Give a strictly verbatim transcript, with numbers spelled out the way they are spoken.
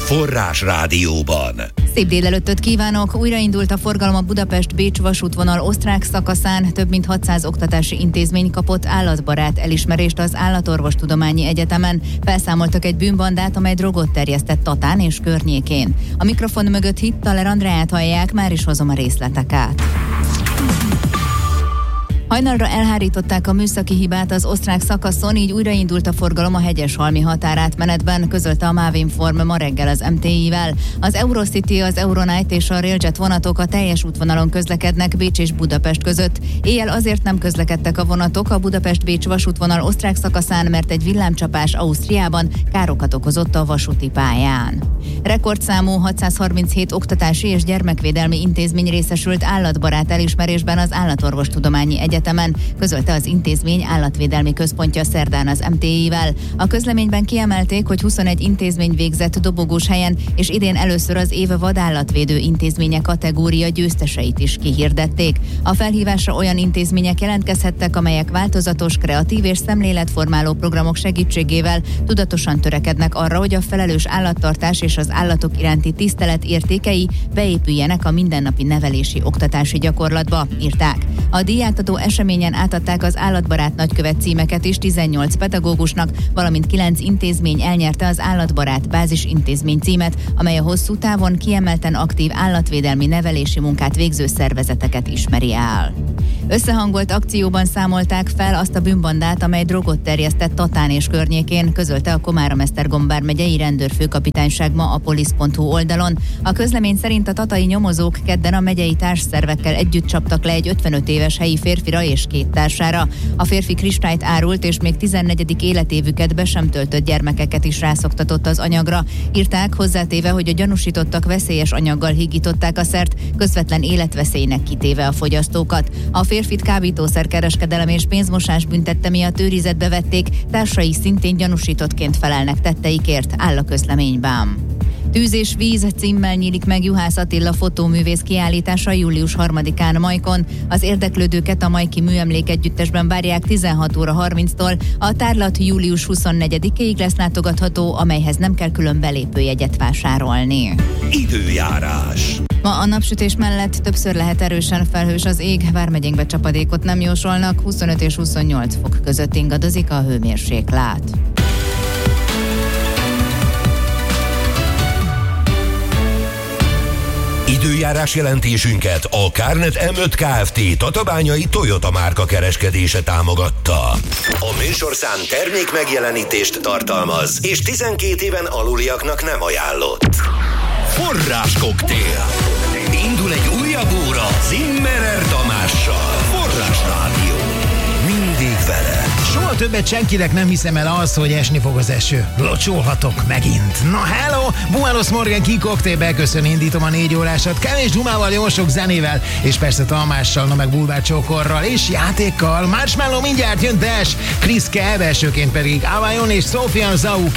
Forrás Rádióban. Szép délelőttöt kívánok! Újraindult a forgalom a Budapest-Bécs vasútvonal osztrák szakaszán. Több mint hatszáz oktatási intézmény kapott állatbarát elismerést az Állatorvostudományi Egyetemen. Felszámoltak egy bűnbandát, amely drogot terjesztett Tatán és környékén. A mikrofon mögött Hittaler Andreát hallják, már is hozom a részleteket. Hajnalra elhárították a műszaki hibát az osztrák szakaszon, így újraindult a forgalom a Hegyeshalmi határátmenetben, közölte a Mávinform ma reggel az em té i-vel. Az Eurocity, az Euronight és a Railjet vonatok a teljes útvonalon közlekednek Bécs és Budapest között. Éjjel azért nem közlekedtek a vonatok a Budapest-Bécs vasútvonal osztrák szakaszán, mert egy villámcsapás Ausztriában károkat okozott a vasúti pályán. Rekordszámú hatszázharminchét oktatási és gyermekvédelmi intézmény részesült állatbarát elismerésben az Állatorvostudományi Egyetemen, közölte az intézmény állatvédelmi központja szerdán az em té i-vel. A közleményben kiemelték, hogy huszonegy intézmény végzett dobogós helyen, és idén először az év vadállatvédő intézménye kategória győzteseit is kihirdették. A felhívásra olyan intézmények jelentkezhettek, amelyek változatos, kreatív és szemléletformáló programok segítségével tudatosan törekednek arra, hogy a felelős állattartás és az állatok iránti tisztelet értékei beépüljenek a mindennapi nevelési oktatási gyakorlatba, írták. A díjátadó eseményen átadták az állatbarát nagykövet címeket is tizennyolc pedagógusnak, valamint kilenc intézmény elnyerte az állatbarát bázis intézmény címet, amely a hosszú távon kiemelten aktív állatvédelmi nevelési munkát végző szervezeteket ismeri el. Összehangolt akcióban számolták fel azt a bűnbandát, amely drogot terjesztett Tatán és környékén, közölte a Komárom-Esztergom vármegyei rendőrfőkapitányság ma a polisz pont hu oldalon. A közlemény szerint a tatai nyomozók kedden a megyei társszervekkel együtt csaptak le egy ötvenöt éves helyi férfira és két társára. A férfi kristályt árult, és még tizennegyedik életévüket be sem töltött gyermekeket is rászoktatott az anyagra. Írták, hozzátéve, hogy a gyanúsítottak veszélyes anyaggal hígították a szert, közvetlen életveszélynek kitéve a fogyasztókat. A férfit kábítószerkereskedelem és pénzmosás büntette miatt őrizetbe vették, társai szintén gyanúsítottként felelnek tetteikért, áll a közleményben. Tűz és víz címmel nyílik meg Juhász Attila fotóművész kiállítása július harmadikán Majkon. Az érdeklődőket a Majki Műemlék Együttesben várják tizenhat óra harminctól. A tárlat július huszonnegyedikéig lesz látogatható, amelyhez nem kell külön belépőjegyet vásárolni. Időjárás. Ma a napsütés mellett többször lehet erősen felhős az ég, vármegyénkbe csapadékot nem jósolnak, huszonöt és huszonnyolc fok között ingadozik a hőmérséklet. Időjárás jelentésünket a Kárnet em öt Kft. Tatabányai Toyota márka kereskedése támogatta. A műsorszám termék megjelenítést tartalmaz, és tizenkét éven aluliaknak nem ajánlott. Forrás koktél. Indul egy újabb óra Zimmerer Tamással. Forrás Rádió. Mindig vele. Soha többet senkinek nem hiszem el az, hogy esni fog az eső. Locsolhatok megint. Na hello! Buenos Morgan Key Cocktail beköszön, indítom a négy órásat. Kevés dumával, jó sok zenével, és persze Tamással, na meg bulvárcsókorral és játékkal. Marshmallow mindjárt jön Dash, Chris Kell, elsőként pedig Avajon és Sofian Zau